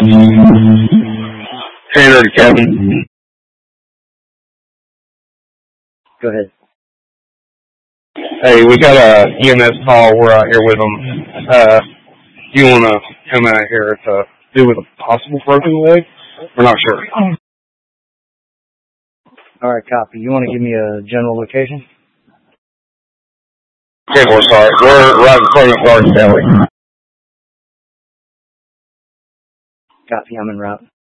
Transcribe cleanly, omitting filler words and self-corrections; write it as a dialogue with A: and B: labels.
A: Tanner to Kevin.
B: Go ahead.
A: Hey, we got a EMS call. We're out here with them. Do you want to come out here to do with a possible broken leg? We're not sure.
B: All right, copy. You want to give me a general location?
A: Okay, we're sorry. We're right in front of Garden Valley.
B: Copy. I'm en route.